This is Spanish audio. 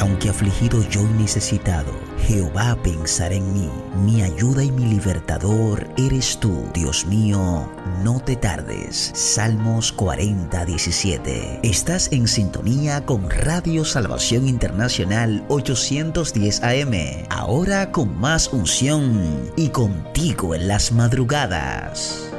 Aunque afligido yo y necesitado, Jehová pensará en mí. Mi ayuda y mi libertador eres tú, Dios mío, no te tardes. Salmos 40:17. Estás en sintonía con Radio Salvación Internacional 810 AM. Ahora con más unción y contigo en las madrugadas.